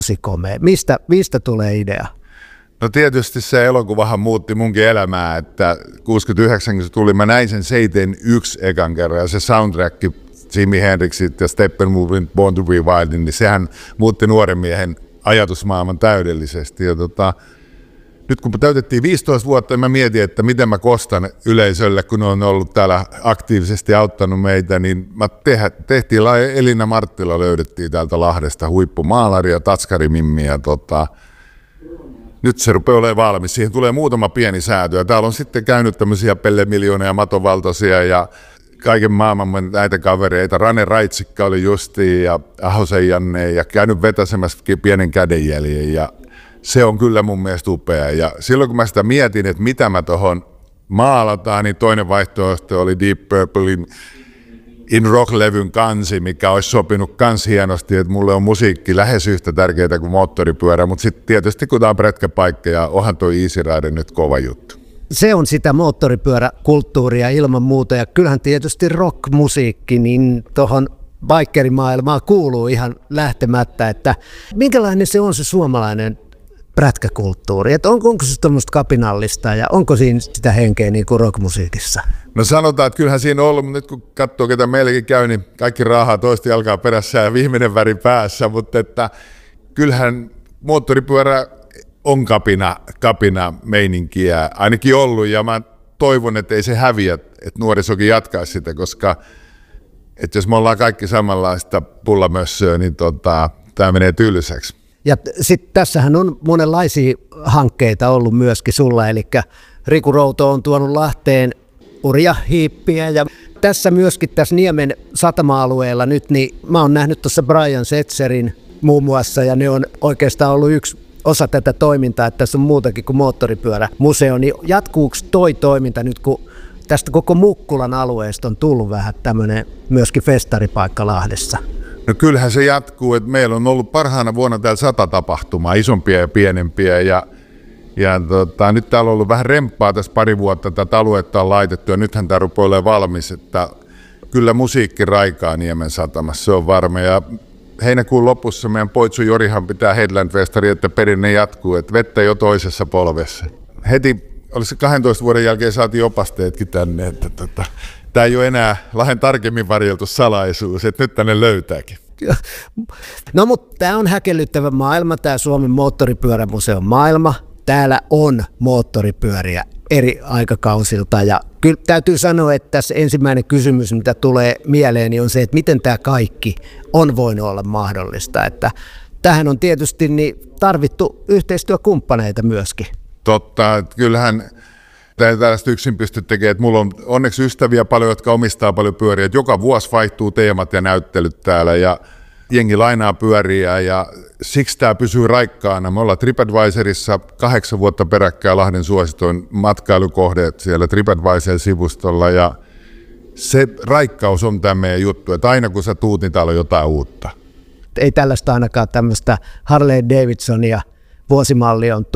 tosi komea. Mistä tulee idea? No tietysti se elokuvahan muutti munkin elämää, että 69 kun se tuli, mä näin sen 71 ekan kerran ja se soundtrack, Jimi Hendrixit ja Steppenwolfin Born to be Wild, niin sehän muutti nuoren miehen ajatusmaailman täydellisesti. Ja nyt kun täytettiin 15 vuotta, niin mä mietin, että miten mä kostan yleisölle, kun ne on ollut täällä aktiivisesti auttanut meitä, niin tehtiin Elina Marttila löydettiin täältä Lahdesta, huippumaalari ja tatskarimimmi ja nyt se rupeaa olemaan valmis. Siihen tulee muutama pieni säätö. Ja täällä on sitten käynyt tämmöisiä Pelle Miljoonia ja Mato Valtosia ja kaiken maailman näitä kavereita. Rane Raitsikka oli justiin ja Ahosen Janne ja käynyt vetäsemässä pienen kädenjäljen. Ja se on kyllä mun mielestä upea. Ja silloin kun mä sitä mietin, että mitä mä tuohon maalataan, niin toinen vaihtoehto oli Deep Purplein In Rock-levyn kansi, mikä olisi sopinut kans hienosti, että mulle on musiikki lähes yhtä tärkeää kuin moottoripyörä, mutta sitten tietysti kun tämä on prätkäpaikka ja onhan tuo Easy Rider nyt kova juttu. Se on sitä moottoripyöräkulttuuria ilman muuta ja kyllähän tietysti rock-musiikki niin tuohon bikerimaailmaan kuuluu ihan lähtemättä, että minkälainen se on se suomalainen prätkäkulttuuri, että onko se tuommoista kapinallista ja onko siinä sitä henkeä niin kuin rockmusiikissa? No sanotaan, että kyllähän siinä on ollut, mutta nyt kun katsoo, ketä meilläkin käy, niin kaikki raahaa toista jalkaa perässä ja viimeinen väri päässä, mutta että kyllähän moottoripyörä on kapina meininkiä ainakin ollut ja mä toivon, että ei se häviä, että nuorisokin jatkaisi sitä, koska että jos me ollaan kaikki samanlaista pullamössöä, niin tämä menee tylsäksi. Ja sitten tässähän on monenlaisia hankkeita ollut myöskin sulla, eli Riku Routo on tuonut Lahteen urjahiippiä ja tässä myöskin tässä Niemen satama-alueella nyt, niin mä oon nähnyt tuossa Brian Setzerin muun muassa ja ne on oikeastaan ollut yksi osa tätä toimintaa, että tässä on muutakin kuin moottoripyörämuseo, niin jatkuuko toi toiminta nyt, kun tästä koko Mukkulan alueesta on tullut vähän tämmöinen myöskin festaripaikka Lahdessa? No kyllähän se jatkuu, että meillä on ollut parhaana vuonna täällä 100 tapahtumaa, isompia ja pienempiä ja nyt täällä on ollut vähän remppaa tässä pari vuotta, tätä aluetta on laitettu ja nythän tämä rupeaa olemaan valmis, että kyllä musiikki raikaa Niemen satamassa, se on varma ja heinäkuun lopussa meidän Poitsu Jorihan pitää Headland-festari, että perinne jatkuu, että vettä jo toisessa polvessa. Heti, olisi 12 vuoden jälkeen saatiin opasteetkin tänne, että tämä ei ole enää Lahden tarkemmin varjeltu salaisuus, että nyt tänne löytääkin. No mutta tämä on häkellyttävä maailma, tämä Suomen moottoripyörämuseon maailma. Täällä on moottoripyöriä eri aikakausilta ja kyllä täytyy sanoa, että tässä ensimmäinen kysymys, mitä tulee mieleeni on se, että miten tämä kaikki on voinut olla mahdollista. Että tähän on tietysti niin tarvittu yhteistyökumppaneita myöskin. Totta, että kyllähän tällaista yksin pysty tekemään, että mulla on onneksi ystäviä paljon, jotka omistaa paljon pyöriä, että joka vuosi vaihtuu teemat ja näyttelyt täällä ja jengi lainaa pyöriä ja siksi tämä pysyy raikkaana. Me ollaan TripAdvisorissa 8 vuotta peräkkäin Lahden suosituin matkailukohde siellä TripAdvisor-sivustolla ja se raikkaus on tämä meidän juttu, että aina kun sä tuut, niin täällä on jotain uutta. Ei tällaista ainakaan tämmöistä Harley Davidsonia, vuosimalli on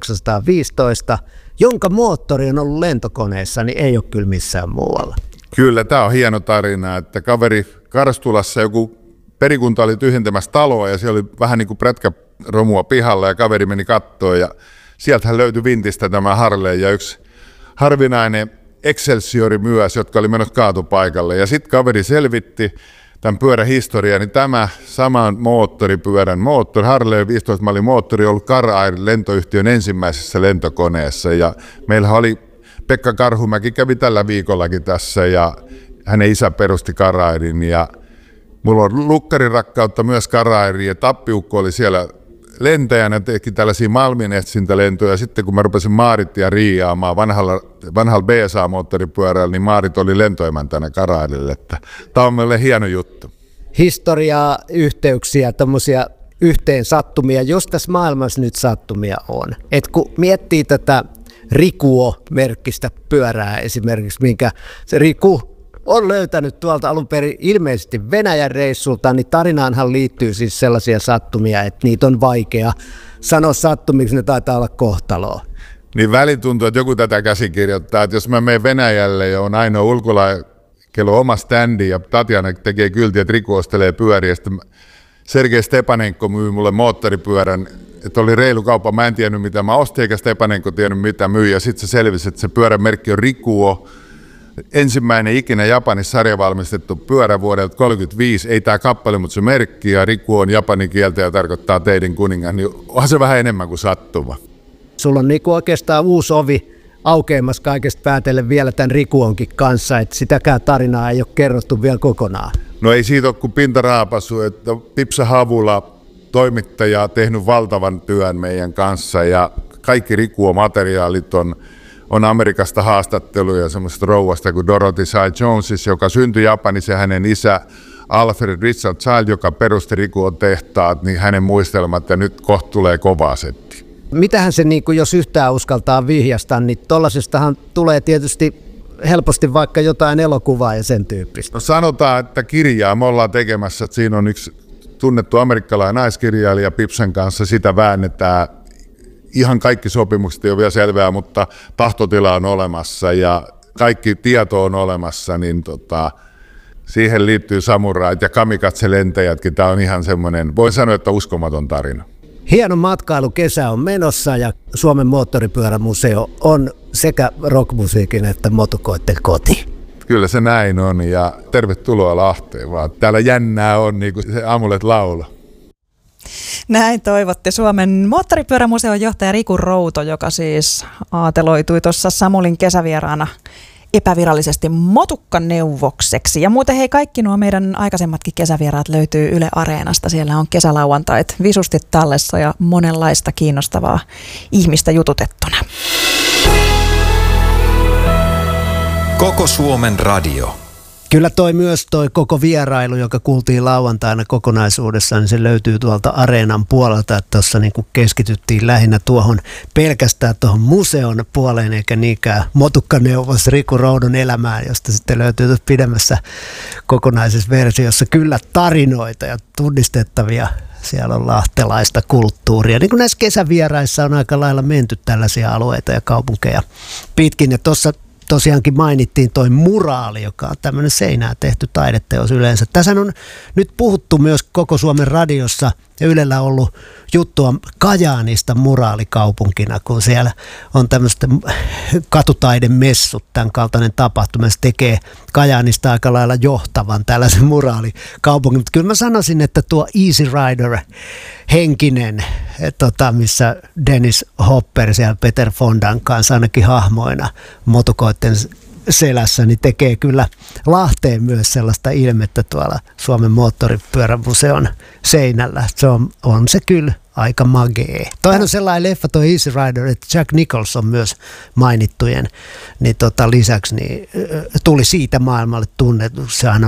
1915, jonka moottori on ollut lentokoneessa, niin ei ole kyllä missään muualla. Kyllä, tämä on hieno tarina, että kaveri Karstulassa joku perikunta oli tyhjentämässä taloa ja siellä oli vähän niin kuin prätkäromua pihalla ja kaveri meni kattoon ja sieltähän löytyi vintistä tämä Harley ja yksi harvinainen Excelsiori myös, jotka oli menossa kaatopaikalle ja sitten kaveri selvitti tämän pyörän historiaa, niin tämä saman moottoripyörän Harley 15 mallin moottori on ollut Car-Air lentoyhtiön ensimmäisessä lentokoneessa ja meillä oli Pekka Karhumäki kävi tällä viikollakin tässä ja hänen isä perusti Car-Airin ja mulla on lukkarirakkautta myös Car-Airiin ja Tappiukko oli siellä lentäjänä, teki tällaisia malminetsintälentoja ja sitten kun mä rupesin Maarittia riiaamaan vanhalla BSA-moottoripyörällä, niin Maarit oli lentoemäntänä Car-Airille, että tämä on meille hieno juttu. Historiaa, yhteyksiä, tämmöisiä yhteen sattumia, jos tässä maailmassa nyt sattumia on. Et kun miettii tätä Rikuo-merkkistä pyörää esimerkiksi, minkä se Riku on löytänyt tuolta alun perin ilmeisesti Venäjän reissulta, niin tarinaanhan liittyy siis sellaisia sattumia, että niitä on vaikea sanoa sattumiksi, ne taitaa olla kohtaloa. Niin välin tuntuu, että joku tätä käsikirjoittaa, että jos mä menen Venäjälle ja on ainoa ulkola, kello oma standi ja Tatjana tekee kyltiä, että Riku ostelee pyöriä, Sergei Stepanenko myi mulle moottoripyörän, että oli reilu kauppa. Mä en tiennyt mitä mä ostin, eikä Stepanenko tiennyt mitä myi. Ja sitten se selvisi, että se pyörän merkki on Rikuo. Ensimmäinen ikinä Japanissa sarjavalmistettu pyörä vuodelta 1935. Ei tämä kappale, mutta se merkki. Ja Rikuo on japanin kieltä ja tarkoittaa teidän kuningas. Niin onhan se vähän enemmän kuin sattuma. Sulla on niinku oikeastaan uusi ovi aukeamassa kaikesta päätellen vielä tämän Rikuonkin kanssa, että sitäkään tarinaa ei ole kerrottu vielä kokonaan. No ei siitä ole kuin pintaraapasu, että Pipsa Havula, toimittaja, tehnyt valtavan työn meidän kanssa ja kaikki Rikuo-materiaalit on Amerikasta haastatteluja semmoista rouvasta kuin Dorothy Cy Jones, joka syntyi Japanissa ja hänen isä Alfred Richard Child, joka perusti Rikuon tehtaat, niin hänen muistelmat ja nyt kohta tulee kovaa setti. Mitähän se, niin jos yhtään uskaltaa vihjasta, niin tollasestahan tulee tietysti helposti vaikka jotain elokuvaa ja sen tyyppistä. No sanotaan, että kirjaa me ollaan tekemässä, että siinä on yksi tunnettu amerikkalainen naiskirjailija Pipsan kanssa, sitä väännetään. Ihan kaikki sopimukset ei ole vielä selvää, mutta tahtotila on olemassa ja kaikki tieto on olemassa, niin siihen liittyy samurait ja kamikatse-lentäjätkin. Tämä on ihan semmoinen, voi sanoa, että uskomaton tarina. Hieno matkailukesä on menossa ja Suomen moottoripyörämuseo on sekä rockmusiikin että motukoitten koti. Kyllä se näin on ja tervetuloa Lahteen vaan. Täällä jännää on niin kuin se Amulet laula. Näin toivotte Suomen moottoripyörämuseon johtaja Riku Routo, joka siis aateloitui tuossa Samulin kesävieraana epävirallisesti motukkaneuvokseksi. Ja muuten hei, kaikki nuo meidän aikaisemmatkin kesävieraat löytyy Yle Areenasta. Siellä on kesälauantait visusti tallessa ja monenlaista kiinnostavaa ihmistä jututettuna. Koko Suomen radio. Kyllä toi koko vierailu, joka kuultiin lauantaina kokonaisuudessaan, niin se löytyy tuolta Areenan puolelta, että tuossa niin kuin keskityttiin lähinnä pelkästään tuohon museon puoleen, eikä niinkään motukkaneuvos Riku Roudon elämään, josta sitten löytyy pidemmässä kokonaisessa versiossa kyllä tarinoita ja tunnistettavia. Siellä on lahtelaista kulttuuria. Niin kuin näissä kesävieraissa on aika lailla menty tällaisia alueita ja kaupunkeja pitkin, ja tuossa tosiaankin mainittiin toi muraali, joka on tämmöinen seinään tehty taideteos yleensä. Tässä on nyt puhuttu myös koko Suomen radiossa ja Ylellä ollut juttua Kajaanista muraalikaupunkina, kun siellä on tämmöiset katutaidemessut, tämän kaltainen tapahtuma. Se tekee Kajaanista aika lailla johtavan tällaisen muraalikaupungin. Mutta kyllä mä sanoisin, että tuo Easy Rider henkinen, missä Dennis Hopper siellä Peter Fondan kanssa ainakin hahmoina motukoitten selässä, niin tekee kyllä Lahteen myös sellaista ilmettä tuolla Suomen moottoripyörämuseon seinällä. On se kyllä aika magee. Toihan on sellainen leffa, toi Easy Rider, että Jack Nicholson myös mainittujen niin lisäksi niin, tuli siitä maailmalle tunnettu. Sehän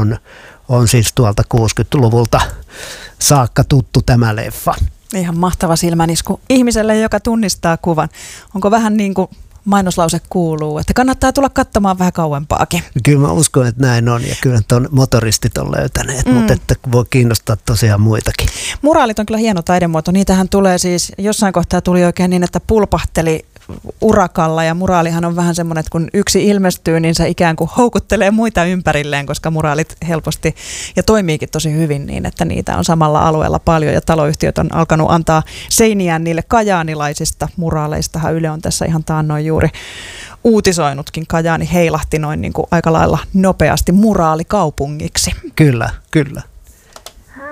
on siis tuolta 60-luvulta saakka tuttu tämä leffa. Ihan mahtava silmänisku ihmiselle, joka tunnistaa kuvan. Onko vähän niin kuin mainoslause kuuluu, että kannattaa tulla katsomaan vähän kauempaakin? Kyllä mä uskon, että näin on ja kyllä ton motoristit on löytäneet, mutta että voi kiinnostaa tosiaan muitakin. Muraalit on kyllä hieno taidemuoto. Niitähän tulee siis, jossain kohtaa tuli oikein niin, että pulpahteli urakalla ja muraalihan on vähän semmoinen, että kun yksi ilmestyy, niin se ikään kuin houkuttelee muita ympärilleen, koska muraalit helposti ja toimiikin tosi hyvin niin, että niitä on samalla alueella paljon ja taloyhtiöt on alkanut antaa seiniään niille kajaanilaisista muraaleistahan Yle on tässä ihan taannoin juuri uutisoinutkin. Kajaani heilahti noin niin kuin aika lailla nopeasti muraalikaupungiksi. Kyllä, kyllä.